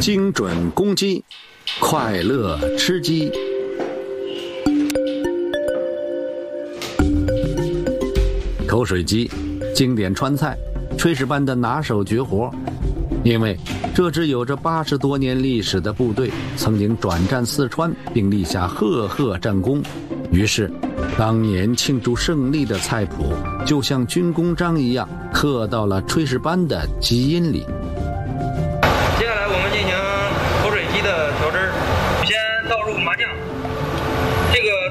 精准攻击，快乐吃鸡。口水鸡，经典川菜，炊事班的拿手绝活。因为这支有着80多年历史的部队曾经转战四川，并立下赫赫战功，于是当年庆祝胜利的菜谱就像军功章一样刻到了炊事班的基因里。